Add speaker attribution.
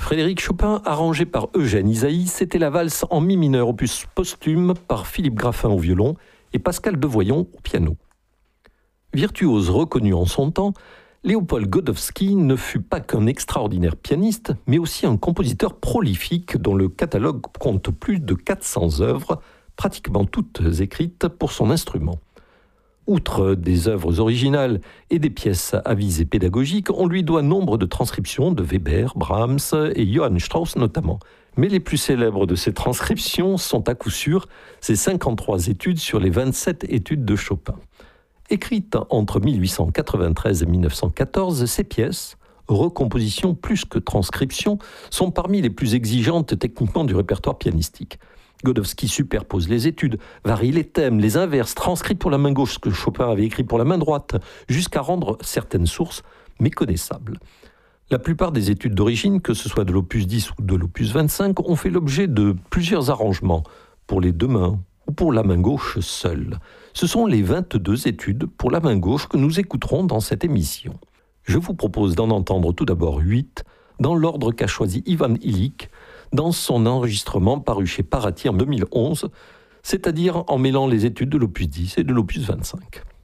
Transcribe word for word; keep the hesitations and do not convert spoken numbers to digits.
Speaker 1: Frédéric Chopin, arrangé par Eugène Ysaÿe, c'était la valse en mi mineur opus posthume par Philippe Graffin au violon et Pascal Devoyon au piano. Virtuose reconnu en son temps, Léopold Godowsky ne fut pas qu'un extraordinaire pianiste, mais aussi un compositeur prolifique dont le catalogue compte plus de quatre cents œuvres, pratiquement toutes écrites pour son instrument. Outre des œuvres originales et des pièces à visée pédagogique, on lui doit nombre de transcriptions de Weber, Brahms et Johann Strauss notamment. Mais les plus célèbres de ces transcriptions sont à coup sûr ces cinquante-trois études sur les vingt-sept études de Chopin. Écrites entre mille huit cent quatre-vingt-treize et mille neuf cent quatorze, ces pièces, recompositions plus que transcriptions, sont parmi les plus exigeantes techniquement du répertoire pianistique. Godowsky superpose les études, varie les thèmes, les inverses, transcrit pour la main gauche ce que Chopin avait écrit pour la main droite, jusqu'à rendre certaines sources méconnaissables. La plupart des études d'origine, que ce soit de l'opus dix ou de l'opus vingt-cinq, ont fait l'objet de plusieurs arrangements, pour les deux mains ou pour la main gauche seule. Ce sont les vingt-deux études pour la main gauche que nous écouterons dans cette émission. Je vous propose d'en entendre tout d'abord huit, dans l'ordre qu'a choisi Ivan Illich, dans son enregistrement paru chez Paraty en deux mille onze, c'est-à-dire en mêlant les études de l'opus dix et de l'opus vingt-cinq.